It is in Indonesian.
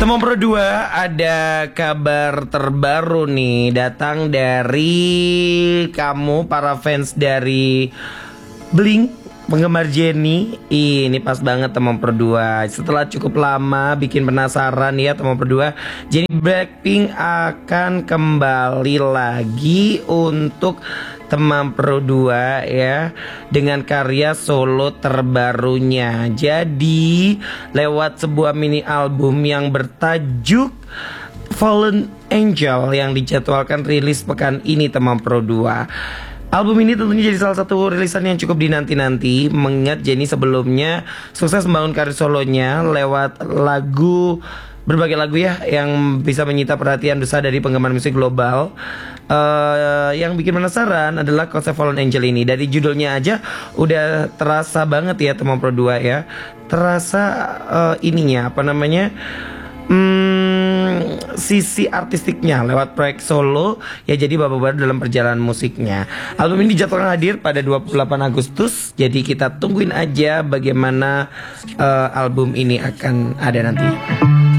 Teman Pro 2, ada kabar terbaru nih datang dari kamu para fans dari Blink, penggemar Jennie. Ini pas banget teman Pro 2. Setelah cukup lama bikin penasaran ya teman Pro 2, Jennie Blackpink akan kembali lagi untuk teman Pro 2 ya, dengan karya solo terbarunya. Jadi lewat sebuah mini album yang bertajuk Fallen Angel yang dijadwalkan rilis pekan ini teman Pro 2. Album ini tentunya jadi salah satu rilisan yang cukup dinanti-nanti, mengingat Jennie sebelumnya sukses membangun karir solonya lewat berbagai lagu ya yang bisa menyita perhatian besar dari penggemar musik global. Yang bikin penasaran adalah konsep Fallen Angel ini. Dari judulnya aja udah terasa banget ya teman Pro 2 ya. Terasa ininya apa namanya, sisi artistiknya lewat proyek solo ya, jadi babak baru dalam perjalanan musiknya. Album ini dijadwalkan hadir pada 28 Agustus. Jadi kita tungguin aja bagaimana album ini akan ada nanti.